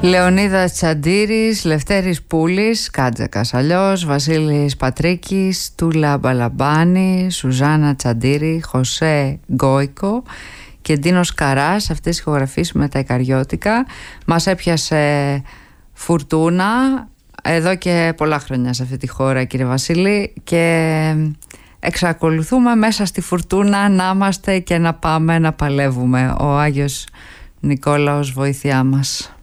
Λεωνίδας Τσαντήρης, Λευτέρης Πούλης, Κάτζακας αλλιώς, Βασίλης Πατρίκης, Τούλα Μπαλαμπάνη, Σουζάνα Τσαντήρη, Χωσέ Γκόικο και Ντίνος Καράς. Αυτές οι ηχογραφίες με τα Ικαριώτικα. Μας έπιασε φουρτούνα εδώ και πολλά χρόνια σε αυτή τη χώρα, κύριε Βασίλη, και εξακολουθούμε μέσα στη φουρτούνα να είμαστε και να πάμε να παλεύουμε. Ο Άγιος Νικόλαος βοήθειά μας.